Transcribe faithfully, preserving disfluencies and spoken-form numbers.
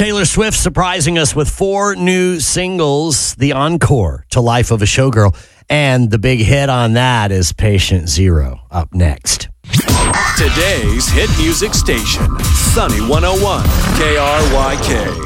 Taylor Swift surprising us with four new singles, the encore to Life of a Showgirl. And the big hit on that is Patient Zero, up next. Today's hit music station, Sunny one oh one, K R Y K.